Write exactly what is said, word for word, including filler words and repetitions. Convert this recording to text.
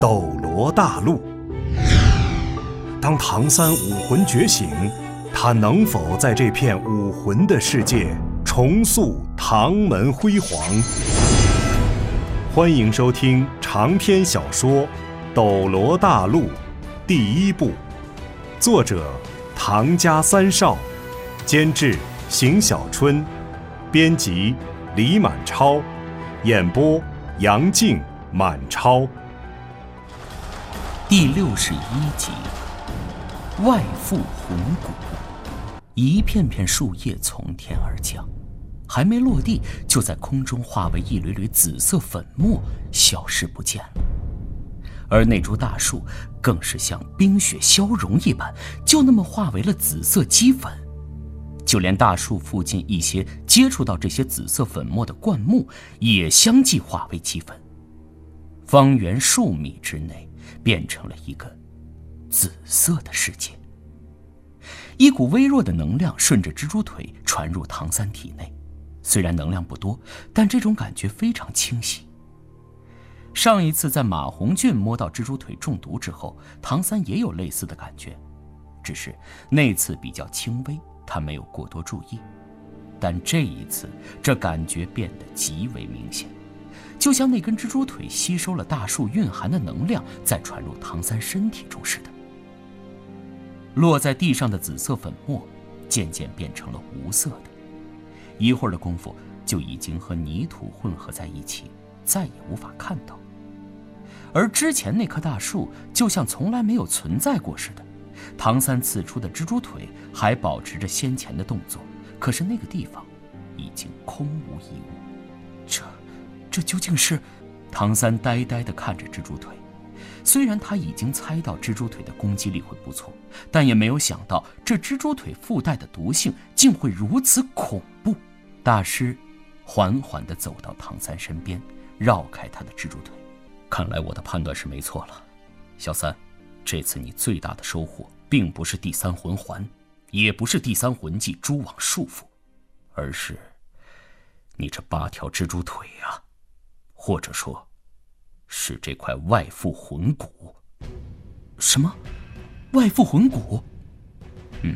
斗罗大陆。当唐三武魂觉醒，他能否在这片武魂的世界重塑唐门辉煌？欢迎收听长篇小说《斗罗大陆》第一部，作者唐家三少，监制邢小春，编辑李满超，演播杨静、满超。 第六十一集，外附魂骨。一片片树叶从天而降，还没落地，就在空中化为一缕缕紫色粉末，消失不见了。而那株大树更是像冰雪消融一般，就那么化为了紫色齑粉。就连大树附近一些接触到这些紫色粉末的灌木，也相继化为齑粉。方圆数米之内，变成了一个紫色的世界。一股微弱的能量顺着蜘蛛腿传入唐三体内，虽然能量不多，但这种感觉非常清晰。上一次在马红郡摸到蜘蛛腿中毒之后，唐三也有类似的感觉，只是那次比较轻微，他没有过多注意。但这一次，这感觉变得极为明显，就像那根蜘蛛腿吸收了大树蕴含的能量，再传入唐三身体中似的。落在地上的紫色粉末渐渐变成了无色的，一会儿的功夫就已经和泥土混合在一起，再也无法看到。而之前那棵大树就像从来没有存在过似的，唐三刺出的蜘蛛腿还保持着先前的动作，可是那个地方已经空无一物。这这究竟是？唐三呆呆地看着蜘蛛腿，虽然他已经猜到蜘蛛腿的攻击力会不错，但也没有想到这蜘蛛腿附带的毒性竟会如此恐怖。大师缓缓地走到唐三身边，绕开他的蜘蛛腿。看来我的判断是没错了，小三，这次你最大的收获并不是第三魂环，也不是第三魂技蛛网束缚，而是你这八条蜘蛛腿啊，或者说是这块外附魂骨。什么？外附魂骨？